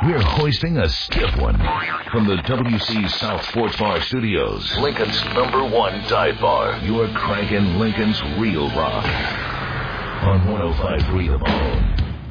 We're hoisting a stiff one from the WC South Sports Bar Studios. Lincoln's #1 dive bar. You're cranking Lincoln's real rock on 105.3 The Bone.